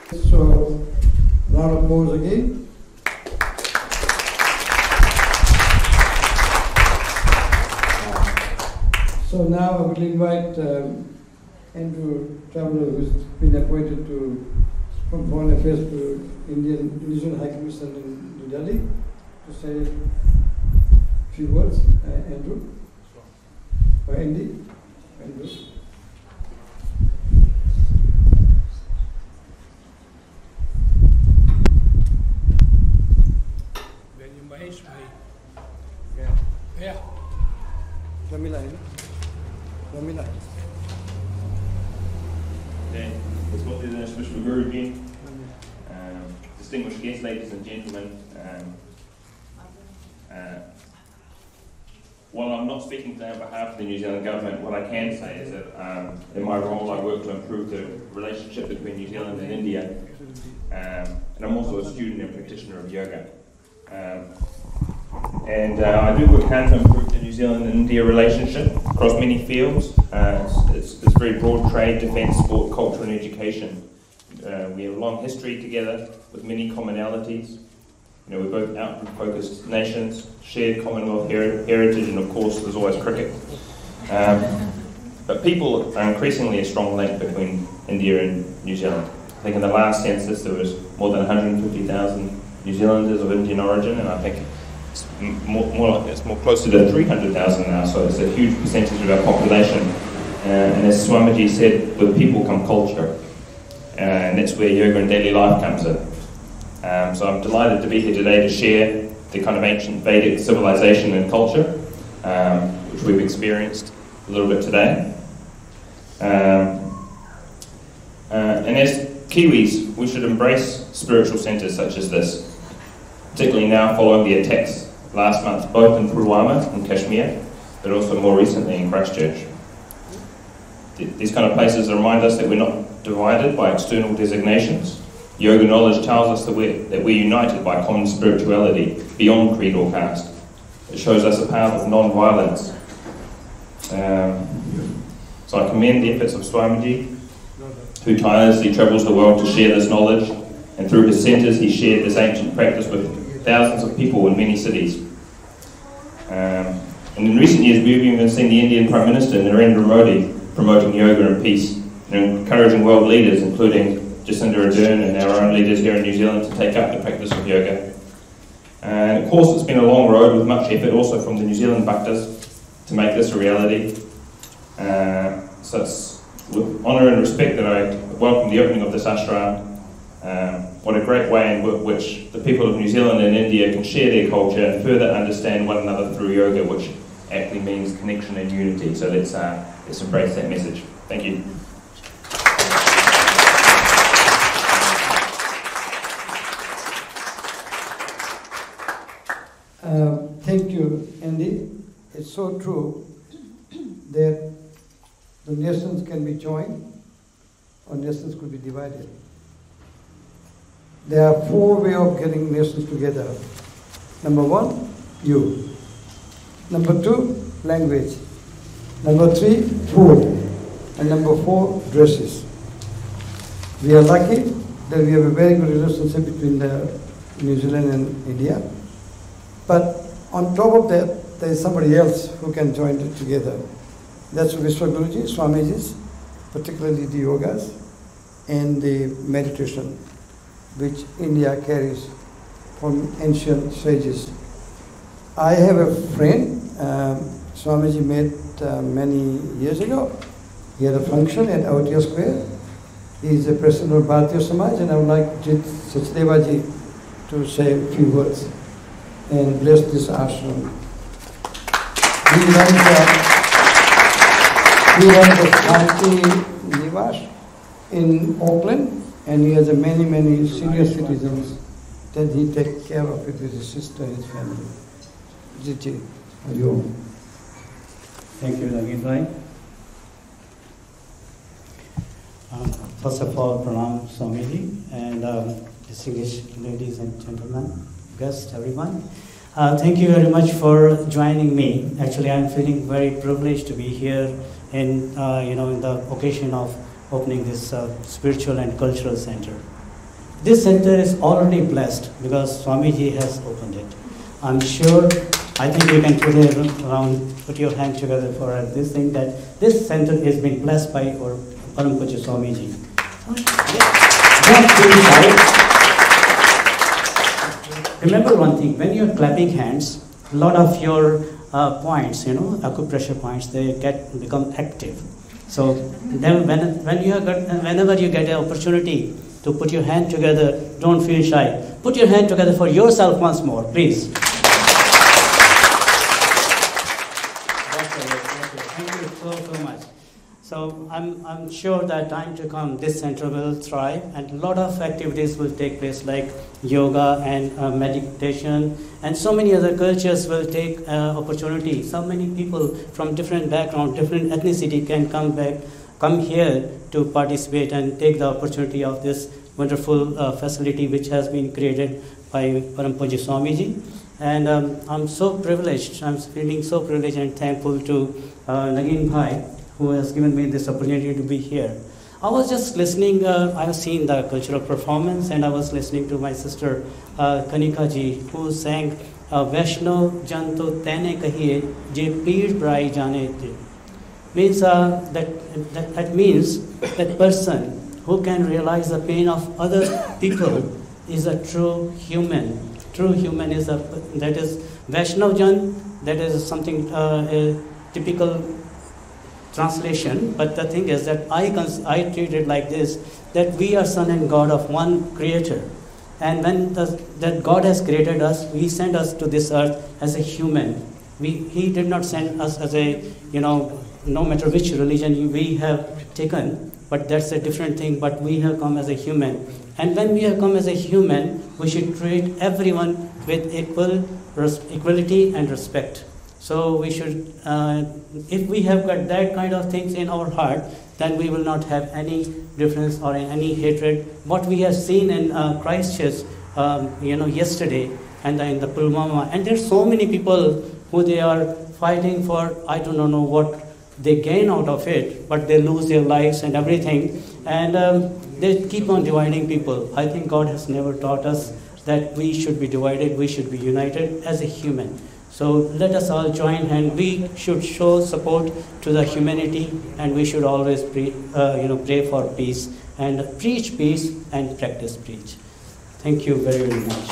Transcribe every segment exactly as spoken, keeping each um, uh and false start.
So, round of applause again. So now I will invite um, Andrew Traveller, who's been appointed to from Foreign Affairs to Indian Indonesian High Commission in New Delhi, to say a few words. Uh, Andrew, or Andy, Andrew. Yeah. Yeah. Ramila, Ramila. Okay, let's go through the special Guru again. Um, distinguished guests, ladies and gentlemen. Um, uh, while I'm not speaking today on behalf of the New Zealand government, what I can say is that um, in my role I work to improve the relationship between New Zealand and India. Um, and I'm also a student and practitioner of yoga. Um, and uh, I do work hard to improve the New Zealand and India relationship across many fields. Uh, it's, it's, it's very broad: trade, defence, sport, culture and education. Uh, we have a long history together with many commonalities. You know, we're both outward-focused nations, shared Commonwealth her heritage, and of course there's always cricket. Um, but people are increasingly a strong link between India and New Zealand. I think in the last census there was more than one hundred fifty thousand New Zealanders of Indian origin, and I think it's more, more like it's more closer to three hundred thousand now, so it's a huge percentage of our population. Uh, and as Swamiji said, with people come culture, uh, and that's where yoga and daily life comes in. Um, so I'm delighted to be here today to share the kind of ancient Vedic civilization and culture, um, which we've experienced a little bit today. Um, uh, and as Kiwis, we should embrace spiritual centres such as this, particularly now following the attacks last month, both in Pulwama in Kashmir, but also more recently in Christchurch. These kind of places remind us that we're not divided by external designations. Yoga knowledge tells us that we're, that we're united by common spirituality beyond creed or caste. It shows us a path of non-violence. Um, so I commend the efforts of Swamiji, who tirelessly travels the world to share this knowledge, and through his centres he shared this ancient practice with thousands of people in many cities. Um, and in recent years we've even seen the Indian Prime Minister Narendra Modi promoting yoga and peace, and encouraging world leaders, including Jacinda Ardern and our own leaders here in New Zealand, to take up the practice of yoga. And of course it's been a long road with much effort also from the New Zealand Bhaktas to make this a reality. Uh, so it's with honour and respect that I welcome the opening of this ashram. Um, what a great way in which the people of New Zealand and India can share their culture and further understand one another through yoga, which actually means connection and unity. So let's, uh, let's embrace that message. Thank you. Uh, thank you, Andy. It's so true that the nations can be joined or nations could be divided. There are four ways of getting nations together. Number one, you. Number two, language. Number three, food. And number four, dresses. We are lucky that we have a very good relationship between the New Zealand and India. But on top of that, there is somebody else who can join it together. That's Vishwaguruji, Swamiji's, particularly the yogas and the meditation, which India carries from ancient sages. I have a friend, um, Swamiji met uh, many years ago. He had a function at Aotia Square. He is the president of Bharatiya Samaj, and I would like Jit Sachdevaji to say a few words and bless this ashram. He runs the, he runs the Shanti Nivash in Auckland, and he has a many, many senior citizens that he takes care of it with his sister and his family. Jiti, Hariom. Thank you, Nagin Bhai. Um, first of all, pranam Swamiji, and um, distinguished ladies and gentlemen, guests, everyone. Uh, thank you very much for joining me. Actually, I'm feeling very privileged to be here in, uh, you know, in the occasion of opening this uh, spiritual and cultural center. this center is already blessed because Swamiji has opened it. I'm sure, I think you can put it around, put your hand together for this thing, that this center is being blessed by our Param Pujya Swamiji. Don't feel shy. Remember one thing, when you're clapping hands, a lot of your uh, points, you know, acupressure points, they get become active. So then when, when you got, whenever you get an opportunity to put your hand together, don't feel shy. Put your hand together for yourself once more, please. Thank you so, so much. So I'm, I'm sure that time to come, this center will thrive and a lot of activities will take place like yoga and uh, meditation, and so many other cultures will take uh, opportunity. So many people from different background, different ethnicity can come back, come here to participate and take the opportunity of this wonderful uh, facility which has been created by Param Pujya Swamiji. And um, I'm so privileged, I'm feeling so privileged and thankful to uh, Nagin Bhai, who has given me this opportunity to be here. I was just listening, uh, I have seen the cultural performance, and I was listening to my sister uh, Kanika ji, who sang uh, Vaishnav Janto Tene Kahiye Je Peed Brai Jane Te. Means uh, that, that that means that person who can realize the pain of other people is a true human. True human is a, that is Vaishnav Jan, that is something uh, a typical translation, but the thing is that I, cons I treat it like this, that we are son and God of one creator. And when the, that God has created us, He sent us to this earth as a human. We, he did not send us as a, you know, no matter which religion we have taken, but that's a different thing, but we have come as a human. And when we have come as a human, we should treat everyone with equal equality and respect. So we should, uh, if we have got that kind of things in our heart, then we will not have any difference or any hatred. What we have seen in uh, Christchurch, um, you know, yesterday, and in the Pulwama, and there's so many people who they are fighting for, I do not know what they gain out of it, but they lose their lives and everything, and um, they keep on dividing people. I think God has never taught us that we should be divided, we should be united as a human. So let us all join hands. We should show support to the humanity, and we should always pray, uh, you know, pray for peace and preach peace and practice preach. Thank you very, very much.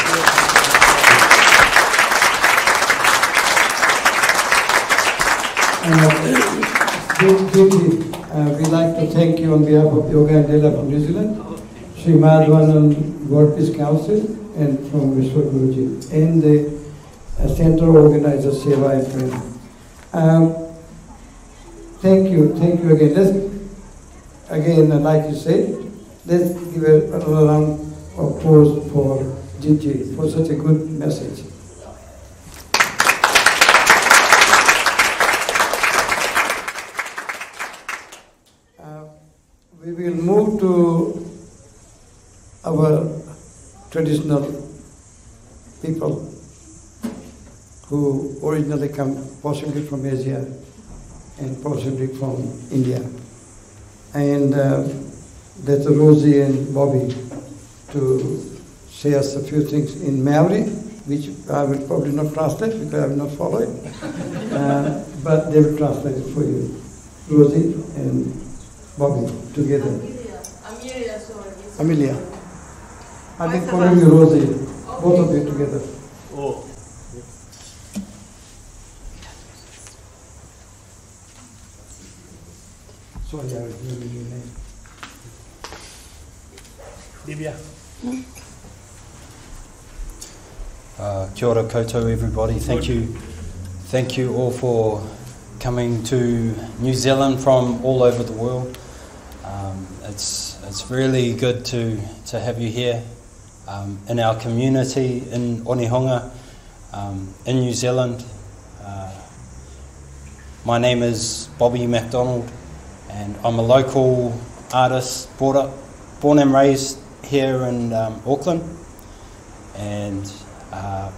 Uh, Gigi, uh, we'd like to thank you on behalf of Yoga and Dela from New Zealand, Sri Madhavanan World Peace Council, and from Vishwa Guruji, and the uh, Center Organizer Seva and Prem. Um, thank you, thank you again. Let's, again, uh, like you said, let's give a, a round of applause for Gigi for such a good message. We will move to our traditional people who originally come possibly from Asia and possibly from India. And uh, that's Rosie and Bobby to say us a few things in Maori, which I will probably not translate because I will not follow it. Uh, but they will translate it for you. Rosie and Bobby, together. Amelia, sorry. Amelia. I've been calling you Rosie, both of you together. Oh. Sorry, I was remembering your name. Divya. Uh, kia ora koutou, everybody. Thank you, thank you all for coming to New Zealand from all over the world. Um, it's it's really good to to have you here um, in our community in Onehunga, um, in New Zealand. Uh, my name is Bobby MacDonald, and I'm a local artist, brought up, born and raised here in um, Auckland, and uh,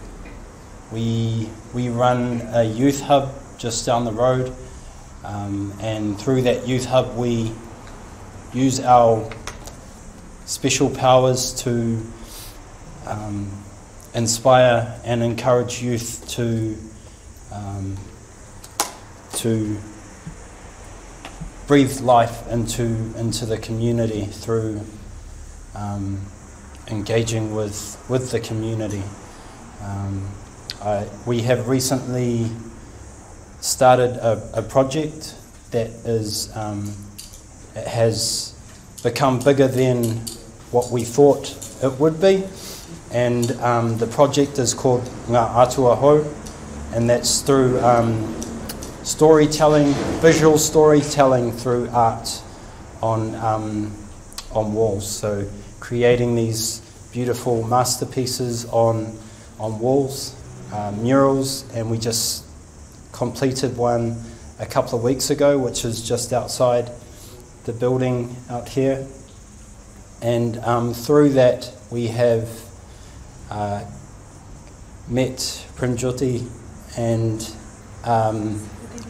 we we run a youth hub just down the road, um, and through that youth hub we use our special powers to um, inspire and encourage youth to um, to breathe life into into the community through um, engaging with with the community. Um, I, we have recently started a, a project that is um, it has become bigger than what we thought it would be, and um, the project is called Ngā Atua Hou, and that's through um, storytelling, visual storytelling through art on um, on walls. So creating these beautiful masterpieces on on walls, uh, murals, and we just completed one a couple of weeks ago, which is just outside the building out here. And um, through that we have uh, met Prinjoti and um,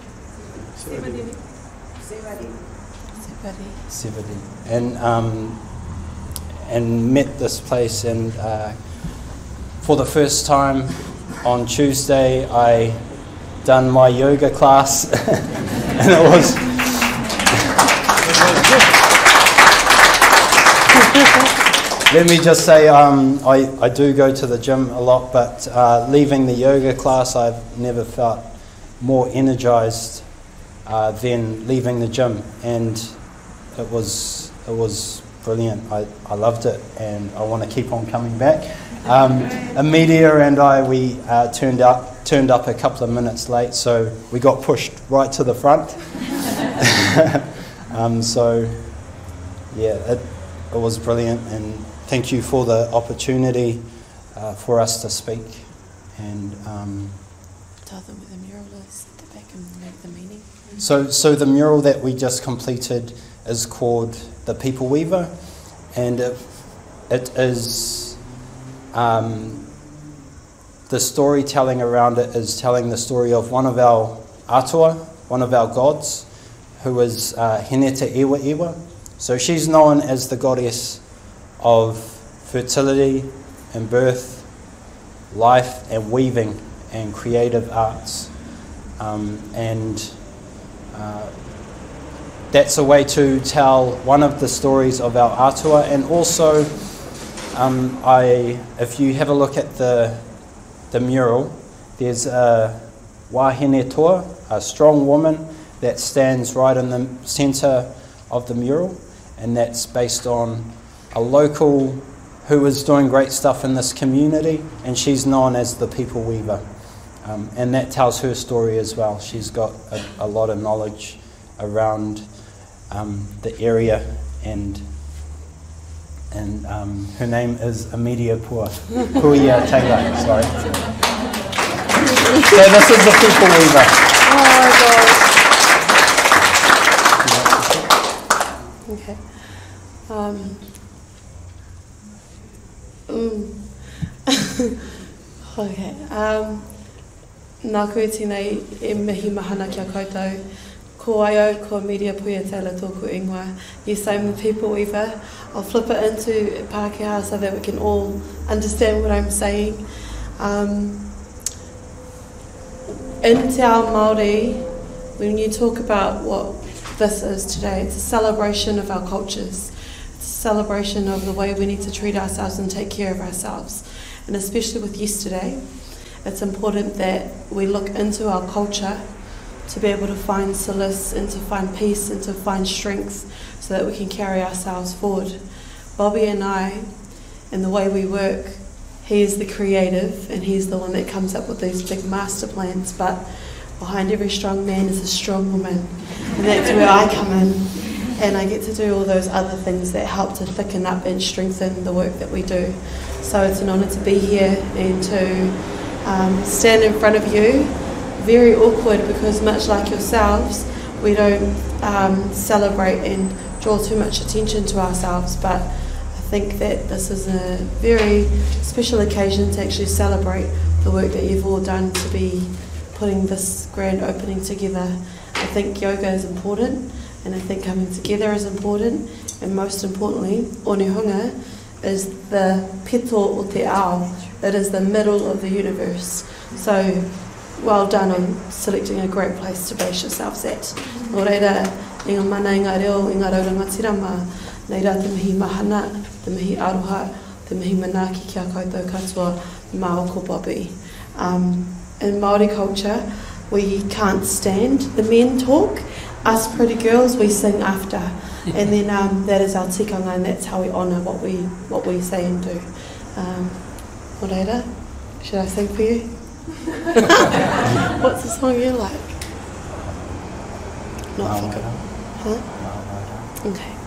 Sivadi, and um, and met this place, and uh, for the first time on Tuesday I done my yoga class and it was let me just say um, I, I do go to the gym a lot, but uh, leaving the yoga class I've never felt more energized uh, than leaving the gym, and it was it was brilliant. I, I loved it and I want to keep on coming back. Um, Amelia and I, we uh, turned up turned up a couple of minutes late, so we got pushed right to the front. um, so yeah, it, it was brilliant, and thank you for the opportunity uh, for us to speak. And um, tell them where the mural is, the back and make the meaning. So, so the mural that we just completed is called The People Weaver, and it, it is um, the storytelling around it is telling the story of one of our atua, one of our gods, who is uh, Heneta Iwa Iwa. So she's known as the goddess of fertility and birth, life and weaving and creative arts. Um, and uh, that's a way to tell one of the stories of our atua. And also, um, I, if you have a look at the, the mural, there's a wahine toa, a strong woman that stands right in the centre of the mural, and that's based on a local who is doing great stuff in this community, and she's known as the People Weaver. Um, and that tells her story as well. She's got a, a lot of knowledge around um, the area, and and um, her name is Amelia Pua, Puia Taylor, sorry. So this is the People Weaver. Oh my God. Okay. Um, mm. Okay. Um, nā koe tēnei e mihi mahana kia koutou. Ko ai au, ko Amelia Puia Taylor tōku ingoa. Yes, I'm the People Weaver. I'll flip it into Pākehā so that we can all understand what I'm saying. Um, in Te Ao Māori, when you talk about what this is today, it's a celebration of our cultures. It's a celebration of the way we need to treat ourselves and take care of ourselves. And especially with yesterday, it's important that we look into our culture to be able to find solace and to find peace and to find strength so that we can carry ourselves forward. Bobby and I, in the way we work, he is the creative and he's the one that comes up with these big master plans, but behind every strong man is a strong woman, and that's where I come in, and I get to do all those other things that help to thicken up and strengthen the work that we do. So it's an honour to be here and to um, stand in front of you. Very awkward because much like yourselves, we don't um, celebrate and draw too much attention to ourselves, but I think that this is a very special occasion to actually celebrate the work that you've all done to be putting this grand opening together. I think yoga is important, and I think coming together is important, and most importantly, Onehunga is the pito o te ao. It is the middle of the universe. So, well done on selecting a great place to base yourselves at. Nō reira, i ngā mana, i ngā reo, i ngā raurangatirama, nei rā te mihi mahana, te mihi aroha, te mihi manaki kia koutou katoa, Mao ko Bobby. Um, in Māori culture, we can't stand the men talk. Us pretty girls, we sing after. And then um, that is our tikanga, and that's how we honour what we what we say and do. Um, Nō reira, should I sing for you? What's the song you like? Not Mā Huh? Mā Okay.